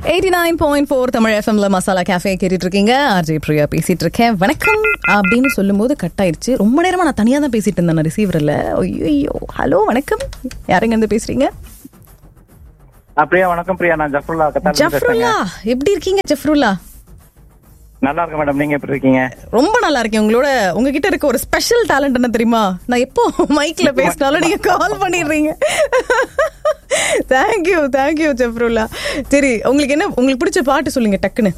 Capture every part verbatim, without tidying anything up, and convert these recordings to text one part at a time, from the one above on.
Eighty nine point four Tamil எஃப்எம்ல masala cafe கேட்டுட்டு இருக்கீங்க. ஆர்ஜே பிரியா பேசிட்டு இருக்கேன். வணக்கம் அப்படின்னு சொல்லும் போது கட் ஆயிடுச்சு. ரொம்ப நேரமா நான் தனியா தான் பேசிட்டு இருந்தேன் ரிசீவர்ல. ஐயோ, ஹலோ வணக்கம், யாருங்க இருந்து பேசுறீங்க? பிரியா வணக்கம். பிரியா, நான் ஜஃப்ருல்லா. ஜஃப்ருல்லா, எப்படி இருக்கீங்க ஜஃப்ருல்லா? நல்லா இருக்கேன் மேடம், நீங்க எப்படி இருக்கீங்க? ரொம்ப நல்லா இருக்கேன். உங்களோட உங்ககிட்ட இருக்க ஒரு ஸ்பெஷல் டேலண்ட் என்ன தெரியுமா? நான் எப்போ மைக்ல பேசினாலும் நீங்க கால் பண்ணிடுறீங்க. Thank you thank you Zafrullah. சரி, உங்களுக்கு என்ன உங்களுக்கு பிடிச்ச பாட்டு சொல்லுங்க டக்குன்னு.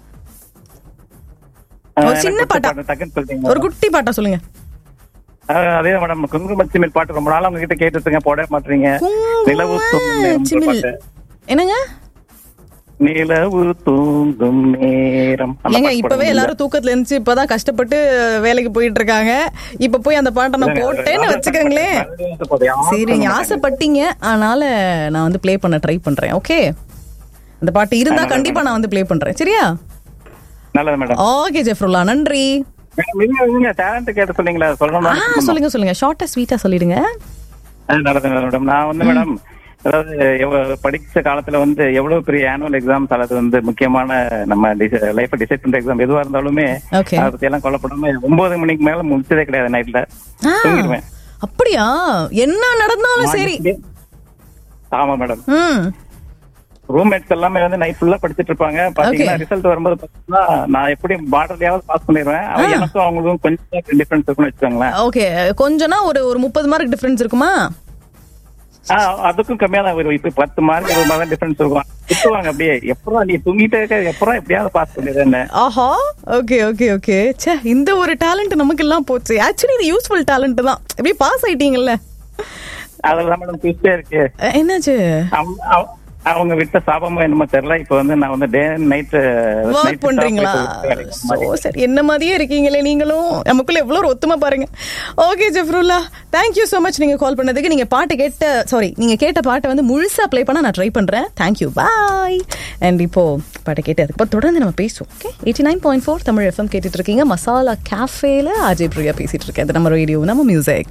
ஒரு சின்ன பாட்டா, ஒரு குட்டி பாட்டா சொல்லுங்க. அதே மேடம், குங்குமச்சிமிழ் பாட்டு ரொம்ப நாளா உங்ககிட்ட கேட்டுருங்க, போட மாட்டீங்க. நிலவு என்னங்க? நிலவு தூங்கும் நேரம். ஏங்க இப்பவே எல்லாரும் தூக்கத்துல இருந்துச்சு, இப்பதான் கஷ்டப்பட்டு வேலைக்கு போயிட்டு இருக்காங்க. இப்ப போய் அந்த பாட்டை நான் போட்டேன்னு வச்சுக்கோங்களேன். சரி, நீங்க ஆசைப்பட்டீங்க, அதனால நான் வந்து பிளே பண்ண ட்ரை பண்றேன். ஓகே, அந்த பாட்டு இருந்தா கண்டிப்பா நான் வந்து பிளே பண்றேன். சரியா? நல்லது மேடம். ஓகே ஜெஃப்ருல்லா, நன்றி. டேலண்ட் கேட்டு சொன்னீங்களா? சொல்லணும். சொல்லுங்க சொல்லுங்க, ஷார்ட்டா ஸ்வீட்டா சொல்லிடுங்க. நல்லது மேடம். நான் வந்து மேடம், அதாவது படிச்ச காலத்துல வந்து எவ்வளவு பெரிய ஆனுவல் எக்ஸாம்ஸ் அல்லது வந்து முக்கியமான நம்ம லைஃப் டிசைட் பண்ற எக்ஸாம் எதுவா இருந்தாலுமே அதை பத்தி எல்லாம் கொல்லப்படாம ஒன்பது மணிக்கு மேல முடிச்சதே கிடையாது. நைட்ல தூங்கிடுவேன். அப்படியா? என்ன நடந்தாலும் சரி. ஆமா மேடம். ரூம்மேட்ஸ் எல்லாமே வந்து நைட் ஃபுல்லா படிச்சிட்டு இருப்பாங்க. பாத்தீங்கன்னா ரிசல்ட் வரும்போது பாத்தீங்கன்னா நான் எப்படி பார்டர்லயாவது பாஸ் பண்ணிடுவேன். எனக்கும் அவங்களுக்கும் கொஞ்சம் டிஃபரன்ஸ் இருக்குன்னு வச்சுக்கோங்களேன். ஓகே, கொஞ்சம்னா ஒரு ஒரு முப்பது மார்க் டிஃபரன்ஸ் இருக்குமா? அதுக்கும் கம்மியா தான் வரும். இப்ப பத்து மார்க் இருபது மார்க் டிஃபரன்ஸ் இருக்கும். திட்டுவாங்க அப்படியே, எப்பறம் நீ தூங்கிட்டே இருக்க, எப்பறம் எப்படியாவது பாஸ் பண்ணிடுறேன்னு. ஆஹா, ஓகே ஓகே ஓகே. சே, இந்த ஒரு டேலண்ட் நமக்கு எல்லாம் போச்சு. ஆக்சுவலி இது யூஸ்ஃபுல் டேலண்ட் தான். எப்படி பாஸ் ஆயிட்டீங்கல்ல? அதெல்லாம் மேடம் ட்விஸ்டே இருக்கு. என்னாச்சு? அவங்க விட்ட சாபமும் என்னமோ தெரியல. இப்ப வந்து நான் வந்து டே நைட் வொர்க் பண்றீங்களா? சரி, என்ன மாதிரியே இருக்கீங்களே நீங்களும். நமக்குள்ள எவ்வளவு ஒரு ஒத்துமை பாருங்க. ஓகே ஜெஃப்ருல்லா, தேங்க்யூ சோ மச் நீங்க கால் பண்ணதுக்கு. நீங்க பாட்டு கேட்ட சாரி நீங்க கேட்ட பாட்டை வந்து முழுசா ப்ளே பண்ண நான் ட்ரை பண்றேன். Thank you, bye. அண்ட் இப்போ பாட்டை கேட்டு அதுக்கப்புறம் தொடர்ந்து நம்ம பேசுவோம். Okay, eighty nine point four Tamil FM கேட்டுட்டு இருக்கீங்க. மசாலா கேஃபேல ஆர்ஜே பிரியா பேசிட்டு இருக்கேன். இது நம்ம ரேடியோ, நம்ம music.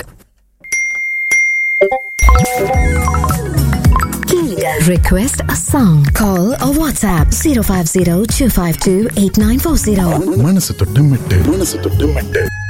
Request a song. Call or WhatsApp zero five zero two five two eight nine four zero. மனசு தொட்டு மெட்டு மனசு தொட்டு மெட்டு